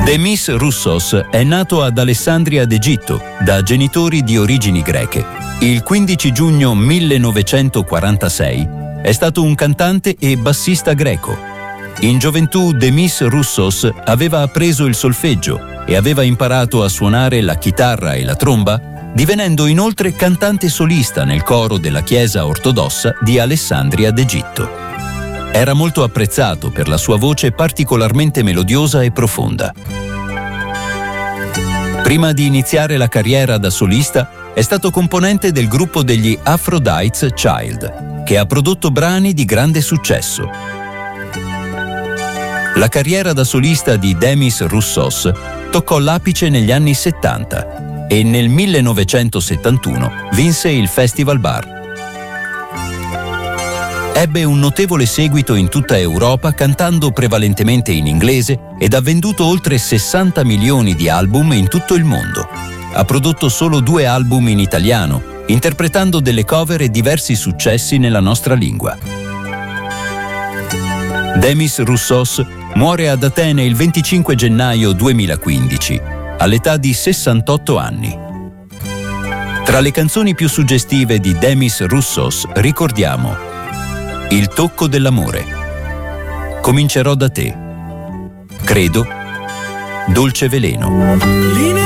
Demis Roussos è nato ad Alessandria d'Egitto, da genitori di origini greche. Il 15 giugno 1946 è stato un cantante e bassista greco. In gioventù Demis Roussos aveva appreso il solfeggio e aveva imparato a suonare la chitarra e la tromba, divenendo inoltre cantante solista nel coro della Chiesa ortodossa di Alessandria d'Egitto. Era molto apprezzato per la sua voce particolarmente melodiosa e profonda. Prima di iniziare la carriera da solista, è stato componente del gruppo degli Aphrodite's Child, che ha prodotto brani di grande successo. La carriera da solista di Demis Roussos toccò l'apice negli anni 70 e nel 1971 vinse il Festival Bar. Ebbe un notevole seguito in tutta Europa cantando prevalentemente in inglese ed ha venduto oltre 60 milioni di album in tutto il mondo. Ha prodotto solo 2 album in italiano, interpretando delle cover e diversi successi nella nostra lingua. Demis Roussos muore ad Atene il 25 gennaio 2015, all'età di 68 anni. Tra le canzoni più suggestive di Demis Roussos ricordiamo Il tocco dell'amore, Comincerò da te, Credo, Dolce veleno.